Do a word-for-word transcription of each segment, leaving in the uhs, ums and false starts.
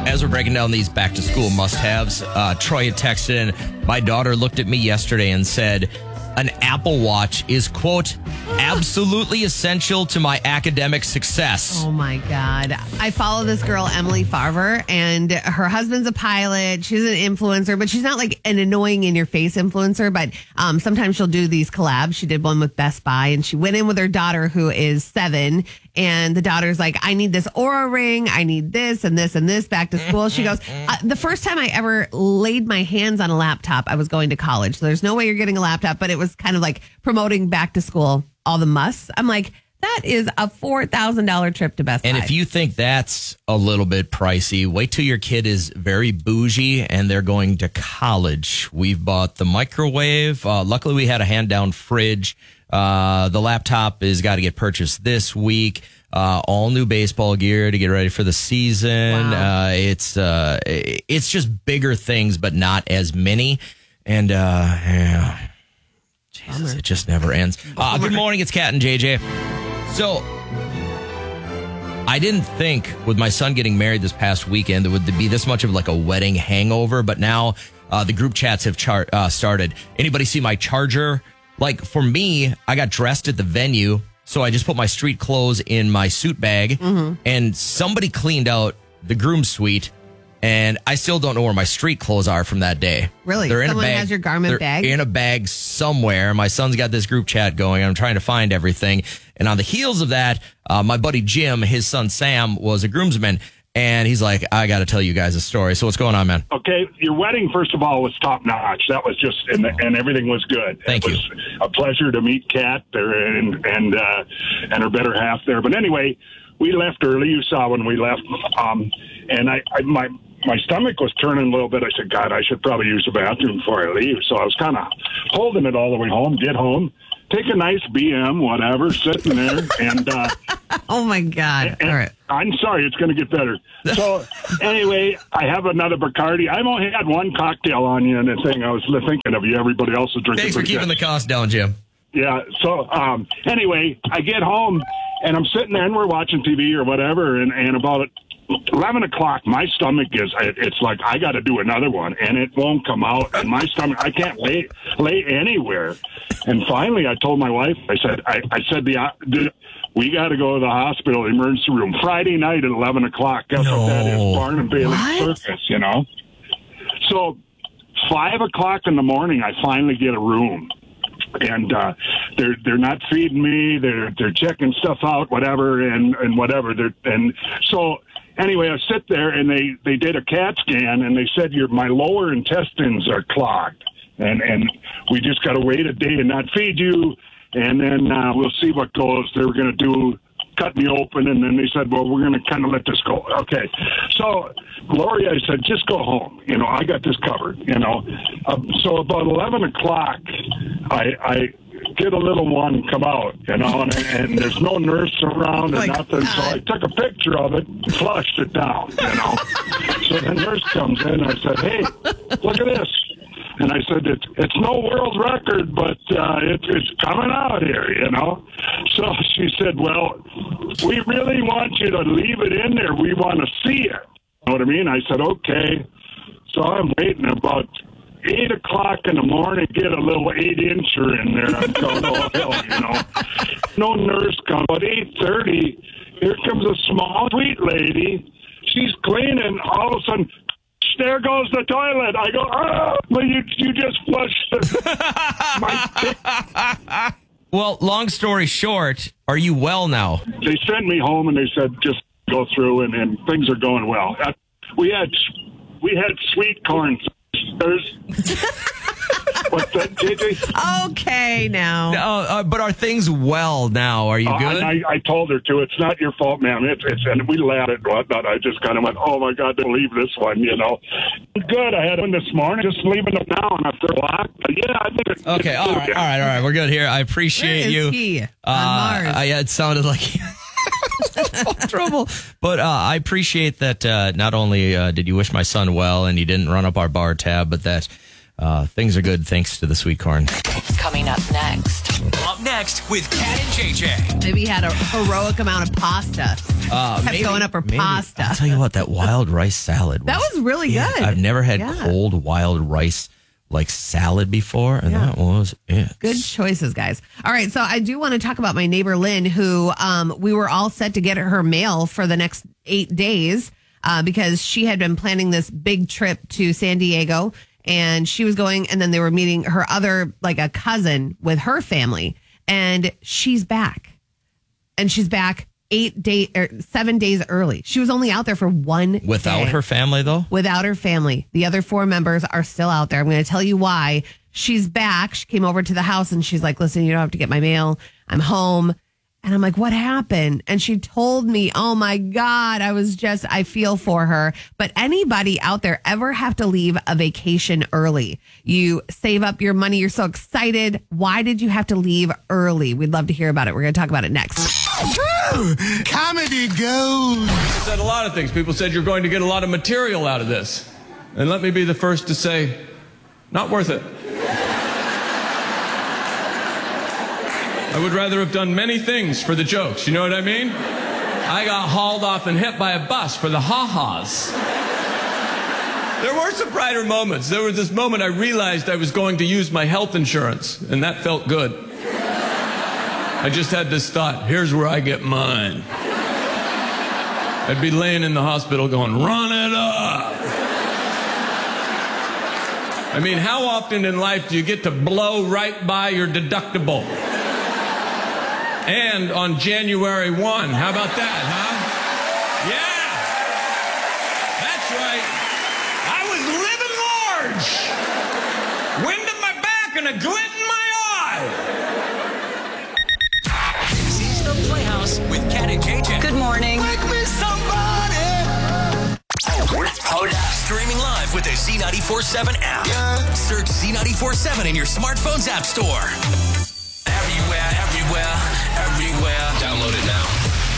As we're breaking down these back-to-school must-haves, uh, Troy had texted in, my daughter looked at me yesterday and said, an Apple Watch is, quote, absolutely essential to my academic success. Oh, my God. I follow this girl, Emily Farver, and her husband's a pilot. She's an influencer, but she's not like an annoying in-your-face influencer, but um, sometimes she'll do these collabs. She did one with Best Buy, and she went in with her daughter, who is seven, and the daughter's like, I need this Oura ring. I need this and this and this back to school. She goes, uh, the first time I ever laid my hands on a laptop, I was going to college. So there's no way you're getting a laptop, but it was kind of like promoting back to school, all the musts. I'm like, that is a four thousand dollars trip to Best Buy. And if you think that's a little bit pricey, wait till your kid is very bougie and they're going to college. We've bought the microwave. Uh, luckily, we had a hand-down fridge. Uh, the laptop is got to get purchased this week. Uh, all new baseball gear to get ready for the season. Wow. Uh, it's uh, it's just bigger things, but not as many. And uh, yeah, Jesus, it just never ends. Uh, good morning, it's Kat and J J. So, I didn't think with my son getting married this past weekend there would be this much of like a wedding hangover, but now uh, the group chats have char- uh, started. Anybody see my charger? Like for me, I got dressed at the venue, so I just put my street clothes in my suit bag, mm-hmm. and somebody cleaned out the groom suite, and I still don't know where my street clothes are from that day. Really? They're in Someone a bag. has your garment They're bag? in a bag somewhere. My son's got this group chat going. I'm trying to find everything. And on the heels of that, uh, my buddy Jim, his son Sam, was a groomsman. And he's like, I got to tell you guys a story. So what's going on, man? Okay, your wedding, first of all, was top notch. That was just, and, and everything was good. Thank it you. was a pleasure to meet Kat there and and uh, and her better half there. But anyway, we left early. You saw when we left, um, and I, I my my stomach was turning a little bit. I said, God, I should probably use the bathroom before I leave. So I was kind of holding it all the way home. Get home, take a nice B M, whatever, sitting there, and. Uh, Oh, my God. And, all right. I'm sorry, it's going to get better. So, anyway, I have another Bacardi. I've only had one cocktail on you and the thing. I was thinking of you. Everybody else is drinking. Thanks for keeping the cost down, Jim. Yeah. So, um, anyway, I get home, and I'm sitting there, and we're watching T V or whatever, and, and about eleven o'clock, my stomach is, it's like, I got to do another one, and it won't come out, and my stomach, I can't lay lay anywhere. And finally, I told my wife, I said, I, I said, the, the we got to go to the hospital emergency room Friday night at eleven o'clock. Guess no. what that is? Barnum Bailey What? Circus, you know? So, five o'clock in the morning, I finally get a room. And uh, they're they're not feeding me. They're they're checking stuff out, whatever, and, and whatever. They're, and so, anyway, I sit there, and they, they did a CAT scan, and they said, Your my lower intestines are clogged. And, and we just got to wait a day and not feed you. And then uh, we'll see what goes. They were going to do, cut me open, and then they said, well, we're going to kind of let this go. Okay. So, Gloria said, just go home. You know, I got this covered, you know. Uh, so about eleven o'clock, I, I get a little one come out, you know, and, and there's no nurse around or Like, nothing. So I took a picture of it and flushed it down, you know. So the nurse comes in, and I said, hey, look at this. And I said, it's, it's no world record, but uh, it, it's coming out here, you know. So she said, well, we really want you to leave it in there. We want to see it. You know what I mean? I said, okay. So I'm waiting about eight o'clock in the morning, get a little eight-incher in there. I'm going, oh, hell, you know. No nurse comes. About eight thirty, here comes a small, sweet lady. She's cleaning. All of a sudden, there goes the toilet. I go, oh, well, you, you just flushed the, my Well, long story short, are you well now? They sent me home, and they said, just go through, and, and things are going well. Uh, we had we had sweet corn. There's what's that, J J? Okay, now. Uh, uh, but are things well now? Are you Uh, good? I, I told her to. It's not your fault, ma'am. It's, it's and we laughed at whatnot. I just kind of went, oh my God, don't leave this one. You know, good. I had one this morning. Just leaving them now, and if they're locked, yeah, I think. It's, okay, it's all right, all right, all right. We're good here. I appreciate Where is you. he? On Uh, Mars. I, it sounded like trouble, but uh, I appreciate that. Uh, not only uh, did you wish my son well, and you didn't run up our bar tab, but that uh, things are good thanks to the sweet corn. Coming up next. Up next with Kat and J J. Maybe he had a heroic amount of pasta. Uh, Kept maybe, going up for maybe. pasta. I'll tell you what, that wild rice salad. That was really yeah, good. I've never had Yeah. cold wild rice like salad before, and Yeah. that was it. Good choices, guys. All right, so I do want to talk about my neighbor Lynn, who um, we were all set to get her mail for the next eight days uh, because she had been planning this big trip to San Diego, and she was going, and then they were meeting her other, like a cousin with her family, and she's back, and she's back eight day or seven days early. She was only out there for one Without day. her family, though? Without her family. The other four members are still out there. I'm going to tell you why. She's back. She came over to the house and she's like, listen, you don't have to get my mail. I'm home. And I'm like, what happened? And she told me, oh my God, I was just, I feel for her. But anybody out there ever have to leave a vacation early? You save up your money. You're so excited. Why did you have to leave early? We'd love to hear about it. We're going to talk about it next. Comedy gold. People said a lot of things. People said you're going to get a lot of material out of this. And let me be the first to say, not worth it. I would rather have done many things for the jokes, you know what I mean? I got hauled off and hit by a bus for the ha-has. There were some brighter moments. There was this moment I realized I was going to use my health insurance, and that felt good. I just had this thought, here's where I get mine. I'd be laying in the hospital going, run it up. I mean, how often in life do you get to blow right by your deductible? And on January first, how about that, huh? Yeah, that's right. I was living large. Wind in my back and a glint in my eye. This is the Playhouse with Kat and J J. Good morning. Make me somebody. Streaming live with the Z ninety-four seven app. Yeah. Search Z ninety-four seven in your smartphone's app store. Everywhere, everywhere, everywhere. Download it now.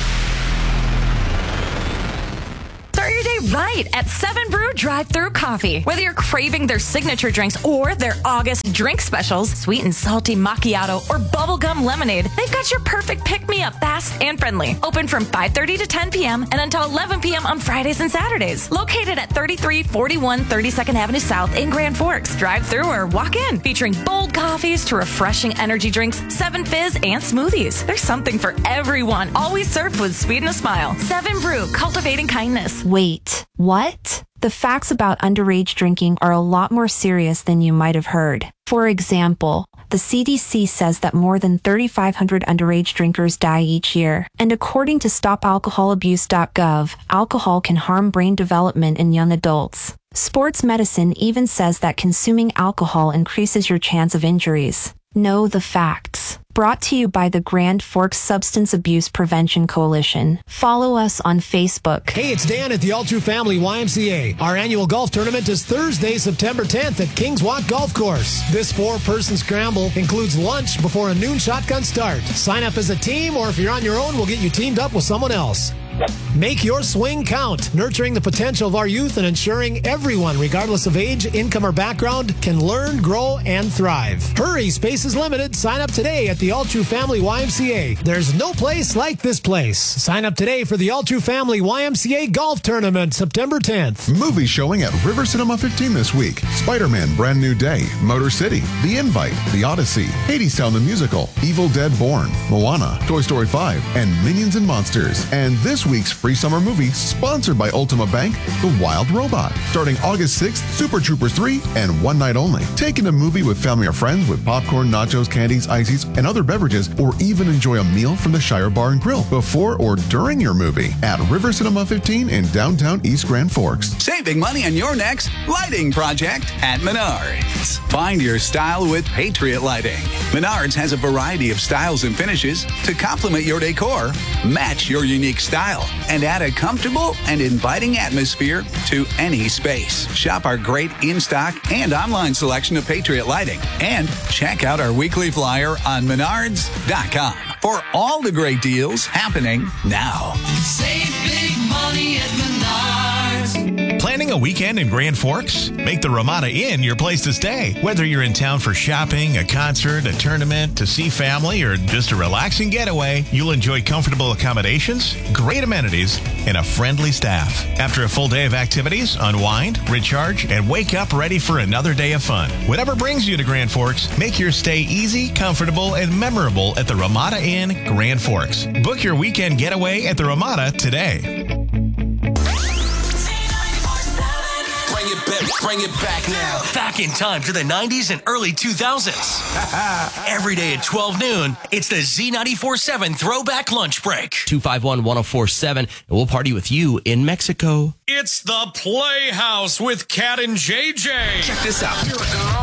Start your day right at seven Brew Drive-Thru Coffee. Whether you're craving their signature drinks or their August drink specials, sweet and salty macchiato or bubblegum lemonade, they've got your perfect pick-me-up, fast and friendly. Open from five thirty to ten p.m. and until eleven p.m. on Fridays and Saturdays. Located at thirty-three forty-one thirty-second Avenue South in Grand Forks. Drive-through or walk in. Featuring bold coffees to refreshing energy drinks, seven fizz, and smoothies. There's something for everyone. Always served with sweet and a smile. seven Brew, cultivating kindness. Wait, what? The facts about underage drinking are a lot more serious than you might have heard. For example, the C D C says that more than thirty-five hundred underage drinkers die each year. And according to stop alcohol abuse dot gov, alcohol can harm brain development in young adults. Sports medicine even says that consuming alcohol increases your chance of injuries. Know the facts. Brought to you by the Grand Forks Substance Abuse Prevention Coalition. Follow us on Facebook. Hey, it's Dan at the All True Family Y M C A. Our annual golf tournament is Thursday, September tenth at Kings Walk Golf Course. This four-person scramble includes lunch before a noon shotgun start. Sign up as a team, or if you're on your own, we'll get you teamed up with someone else. Make your swing count, nurturing the potential of our youth and ensuring everyone, regardless of age, income, or background, can learn, grow, and thrive. Hurry, space is limited. Sign up today at the All True Family Y M C A. There's no place like this place. Sign up today for the All True Family Y M C A Golf Tournament, September tenth. Movie showing at River Cinema fifteen this week. Spider-Man Brand New Day, Motor City, The Invite, The Odyssey, Hadestown the Musical, Evil Dead Born, Moana, Toy Story five, and Minions and Monsters. And this week's free summer movie, sponsored by Ultima Bank, The Wild Robot. Starting August sixth, Super Troopers three, and one night only. Take in a movie with family or friends with popcorn, nachos, candies, ices, and other beverages, or even enjoy a meal from the Shire Bar and Grill before or during your movie at River Cinema fifteen in downtown East Grand Forks. Saving money on your next lighting project at Menards. Find your style with Patriot Lighting. Menards has a variety of styles and finishes to complement your decor, match your unique style, and add a comfortable and inviting atmosphere to any space. Shop our great in-stock and online selection of Patriot Lighting, and check out our weekly flyer on menards dot com for all the great deals happening now. Save big money at Menards. Planning Planning a weekend in Grand Forks? Make the Ramada Inn your place to stay. Whether you're in town for shopping, a concert, a tournament, to see family, or just a relaxing getaway, you'll enjoy comfortable accommodations, great amenities, and a friendly staff. After a full day of activities, unwind, recharge, and wake up ready for another day of fun. Whatever brings you to Grand Forks, make your stay easy, comfortable, and memorable at the Ramada Inn, Grand Forks. Book your weekend getaway at the Ramada today. Bring it back now. Back in time to the nineties and early two thousands. Every day at twelve noon, it's the Z ninety-four seven Throwback Lunch Break. two five one, one oh four seven, and we'll party with you in Mexico. It's the Playhouse with Cat and J J. Check this out. More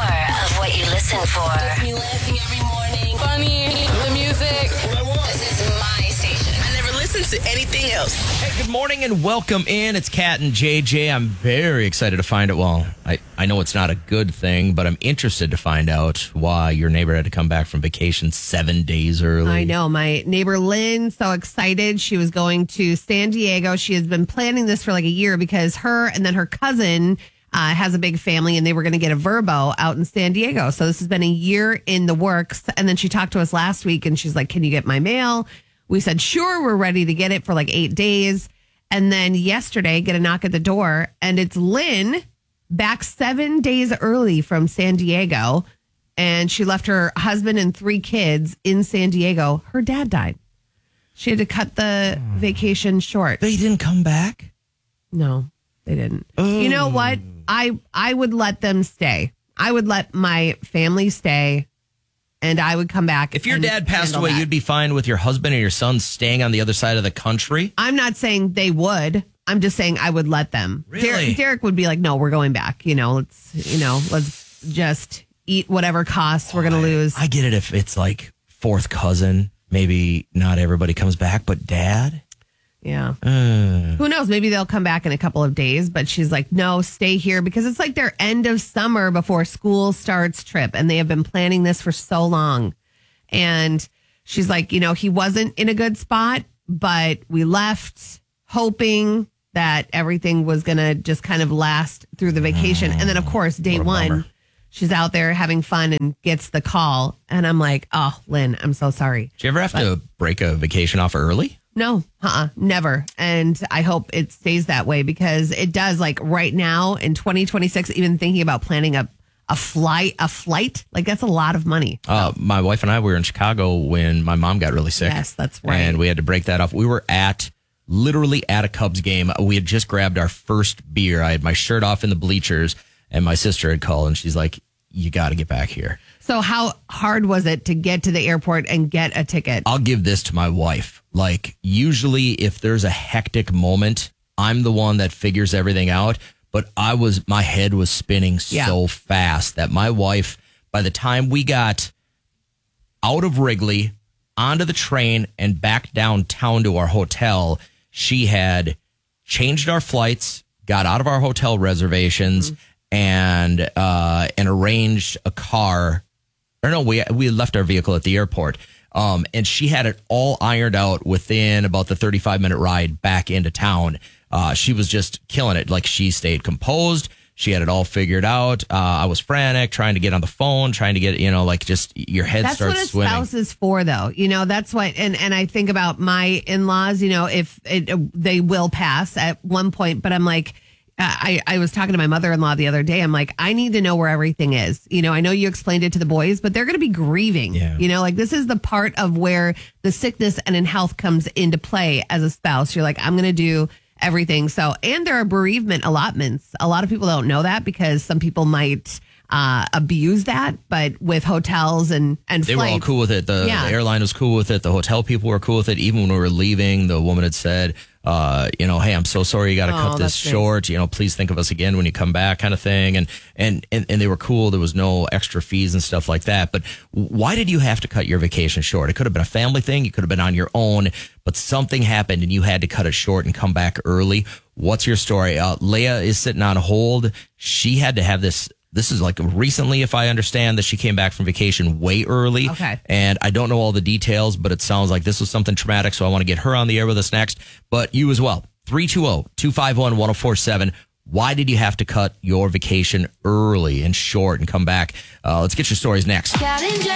of what you listen for. Gets me laughing every morning. Funny, the music. This is my station. I never listen to anything else. Hey, good morning and welcome in. It's Cat and J J. I'm very excited to find out. Well, I, I know it's not a good thing, but I'm interested to find out why your neighbor had to come back from vacation seven days early. I know. My neighbor Lynn, so excited. She was going to San Diego. She has been planning this for like a year because her and then her cousin uh, has a big family and they were going to get a Verbo out in San Diego. So this has been a year in the works. And then she talked to us last week and she's like, can you get my mail? We said, sure, we're ready to get it for like eight days. And then yesterday, get a knock at the door, and it's Lynn back seven days early from San Diego. And she left her husband and three kids in San Diego. Her dad died. She had to cut the oh. vacation short. They didn't come back? No, they didn't. Oh. You know what? I I would let them stay. I would let my family stay. And I would come back. If your dad passed away, that. you'd be fine with your husband and your son staying on the other side of the country? I'm not saying they would. I'm just saying I would let them. Really? Derek, Derek would be like, no, we're going back. You know, let's, you know, let's just eat whatever costs we're going to lose. I get it if it's like fourth cousin. Maybe not everybody comes back, but dad? Yeah. Uh. Who knows? Maybe they'll come back in a couple of days, but she's like, no, stay here because it's like their end of summer before school starts trip. And they have been planning this for so long. And she's like, you know, he wasn't in a good spot, but we left hoping that everything was going to just kind of last through the vacation. And then, of course, day one, bummer. She's out there having fun and gets the call. And I'm like, oh, Lynn, I'm so sorry. Did you ever have but, to break a vacation off early? No, uh-uh, never. And I hope it stays that way because it does. Like right now in twenty twenty-six, even thinking about planning a, a flight, a flight, like that's a lot of money. Uh, my wife and I were in Chicago when my mom got really sick. Yes, that's right. And we had to break that off. We were at, literally at a Cubs game. We had just grabbed our first beer. I had my shirt off in the bleachers and my sister had called and she's like, you got to get back here. So how hard was it to get to the airport and get a ticket? I'll give this to my wife. Like, usually if there's a hectic moment, I'm the one that figures everything out. But I was, my head was spinning yeah. so fast that my wife, by the time we got out of Wrigley, onto the train, and back downtown to our hotel, she had changed our flights, got out of our hotel reservations, mm-hmm. and uh, and arranged a car. Or no, we we left our vehicle at the airport. Um, and she had it all ironed out within about the thirty-five minute ride back into town. Uh, she was just killing it. Like she stayed composed. She had it all figured out. Uh, I was frantic, trying to get on the phone, trying to get, you know, like just your head that's starts swimming. That's what a spouse is for, though. You know, that's what, and, and I think about my in-laws, you know, if it, they will pass at one point, but I'm like, I, I was talking to my mother-in-law the other day. I'm like, I need to know where everything is. You know, I know you explained it to the boys, but they're going to be grieving. Yeah. You know, like this is the part of where the sickness and in health comes into play as a spouse. You're like, I'm going to do everything. So, and there are bereavement allotments. A lot of people don't know that because some people might uh, abuse that, but with hotels and, and they flights, were all cool with it. The, yeah. the airline was cool with it. The hotel people were cool with it. Even when we were leaving, the woman had said, uh, you know, hey, I'm so sorry you got to oh, cut this short. Nice. You know, please think of us again when you come back, kind of thing. And, and, and, and they were cool. There was no extra fees and stuff like that. But why did you have to cut your vacation short? It could have been a family thing. You could have been on your own, but something happened and you had to cut it short and come back early. What's your story? Uh, Leah is sitting on hold. She had to have this. This is like recently, if I understand, that she came back from vacation way early. Okay. And I don't know all the details, but it sounds like this was something traumatic. So I want to get her on the air with us next. But you as well. three two zero, two five one, one zero four seven. Why did you have to cut your vacation early and short and come back? Uh, let's get your stories next.